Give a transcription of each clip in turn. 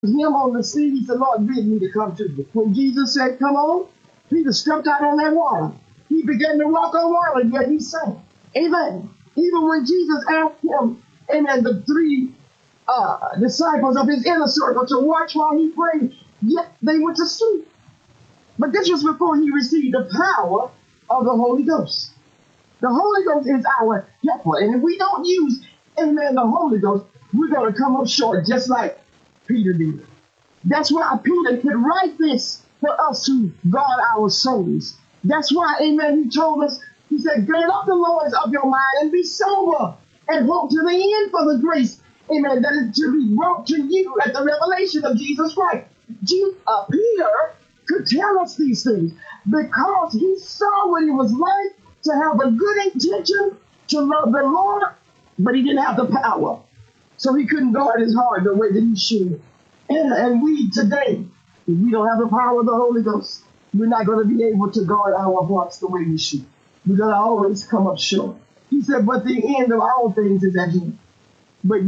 him on the sea, he said, Lord, bid me to come to you. When Jesus said, come on, Peter stepped out on that water. He began to walk on water, yet he sank. Amen. Even when Jesus asked him, amen, the three disciples of his inner circle to watch while he prayed, yet they went to sleep. But this was before he received the power of the Holy Ghost. The Holy Ghost is our helper. And if we don't use, amen, the Holy Ghost, we're going to come up short just like Peter did. That's why Peter could write this for us to guard our souls. That's why, amen, he told us, he said, gird up the loins of your mind and be sober and hope to the end for the grace, amen, that is to be brought to you at the revelation of Jesus Christ. Peter could tell us these things because he saw what it was like to have a good intention to love the Lord, but he didn't have the power. So he couldn't guard his heart the way that he should. And we today, if we don't have the power of the Holy Ghost, we're not going to be able to guard our hearts the way we should. We're going to always come up short. He said, but the end of all things is at hand. But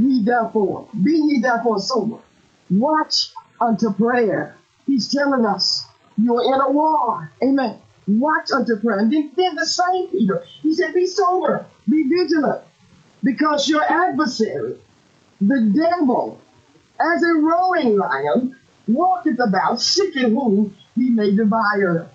be ye therefore sober. Watch unto prayer. He's telling us you're in a war. Amen. Watch unto prayer. And then the same Peter, he said, be sober, be vigilant, because your adversary, the devil, as a roaring lion, walketh about, seeking whom he may devour.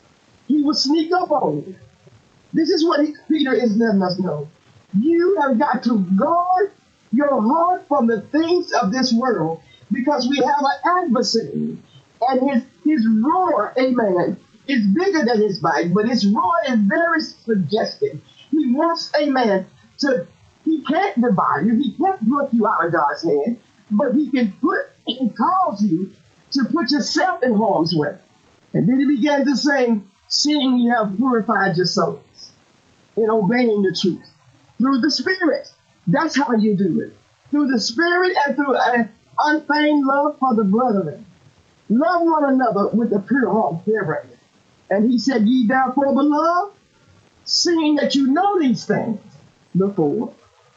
He will sneak up on you. This is what Peter is letting us know. You have got to guard your heart from the things of this world, because we have an adversary, and his roar, amen, is bigger than his bite, but his roar is very suggestive. He wants, amen, he can't devour you, he can't pluck you out of God's hand, but he can cause you to put yourself in harm's way. And then he began to say, seeing you have purified your souls in obeying the truth through the Spirit. That's how you do it. Through the Spirit and through an unfeigned love for the brethren. Love one another with a pure heart fervently. And he said, ye therefore, beloved, seeing that you know these things before,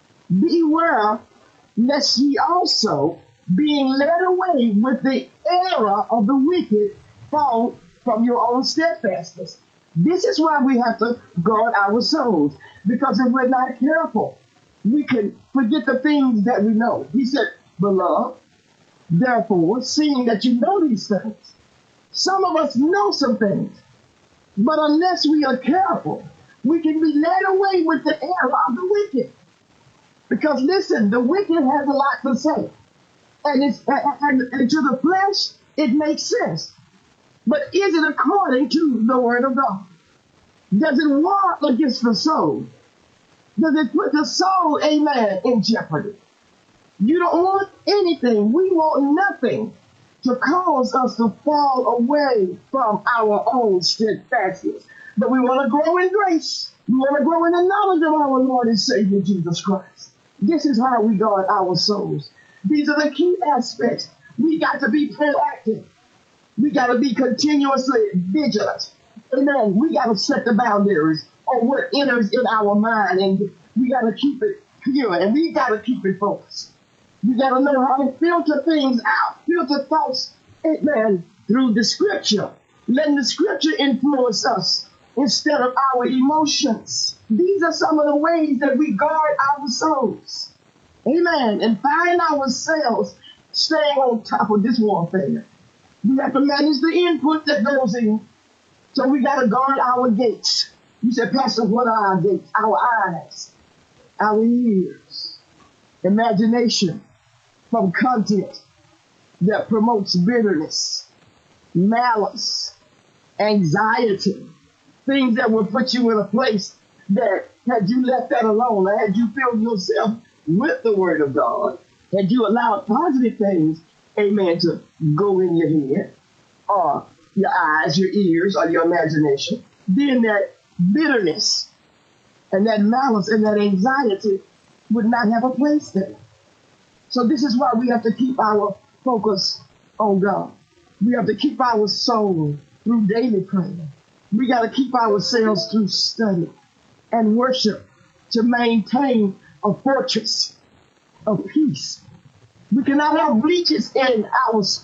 beware lest ye also, being led away with the error of the wicked, fall from your own steadfastness. This is why we have to guard our souls, because if we're not careful, we can forget the things that we know. He said, beloved, therefore, seeing that you know these things. Some of us know some things, but unless we are careful, we can be led away with the error of the wicked. Because listen, the wicked has a lot to say. And to the flesh, it makes sense. But is it according to the word of God? Does it war against the soul? Does it put the soul, amen, in jeopardy? You don't want anything. We want nothing to cause us to fall away from our own steadfastness. But we want to grow in grace. We want to grow in the knowledge of our Lord and Savior, Jesus Christ. This is how we guard our souls. These are the key aspects. We got to be proactive. We got to be continuously vigilant. Amen. We got to set the boundaries on what enters in our mind, and we got to keep it pure, and we got to keep it focused. We got to know how to filter things out, filter thoughts, amen, through the scripture. Letting the scripture influence us instead of our emotions. These are some of the ways that we guard our souls. Amen. And find ourselves staying on top of this warfare. We have to manage the input that goes in. So we got to guard our gates. You said, Pastor, what are our gates? Our eyes, our ears, imagination from content that promotes bitterness, malice, anxiety, things that will put you in a place that had you left that alone, had you filled yourself with the word of God, had you allowed positive things, amen, to go in your head, or your eyes, your ears, or your imagination, then that bitterness and that malice and that anxiety would not have a place there. So this is why we have to keep our focus on God. We have to keep our soul through daily prayer. We got to keep ourselves through study and worship to maintain a fortress of peace. We cannot have breaches in our